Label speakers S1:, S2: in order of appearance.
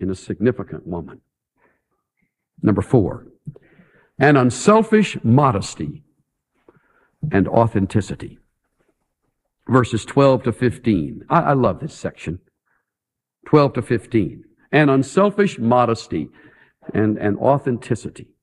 S1: in a significant woman. Number 4, an unselfish modesty and authenticity. Verses 12 to 15. I love this section. 12 to 15. An unselfish modesty and authenticity.